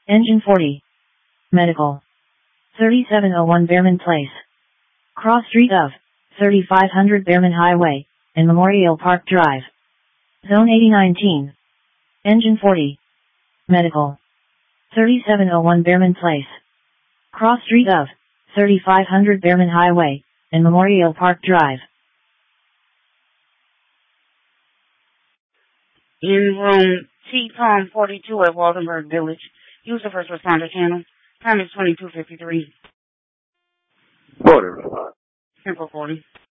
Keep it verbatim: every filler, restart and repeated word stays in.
Engine forty. Medical. thirty-seven oh one Behrman Place. Cross street of thirty-five hundred Behrman Highway and Memorial Park Drive. Zone eighty nineteen. Engine forty. Medical. thirty-seven oh one Behrman Place. Cross street of thirty-five hundred Behrman Highway and Memorial Park Drive. In room T Palm forty-two at Waldenburg Village. Use the first responder channel. Time is twenty-two fifty-three. Order. Simple forty.